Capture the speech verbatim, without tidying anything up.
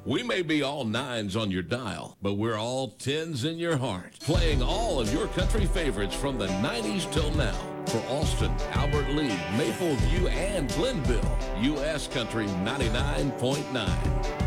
We may be all nines on your dial, but we're all tens in your heart, playing all of your country favorites from the nineties till now. For Austin, Albert Lee, Maple View, and Glenville, U S Country ninety-nine point nine.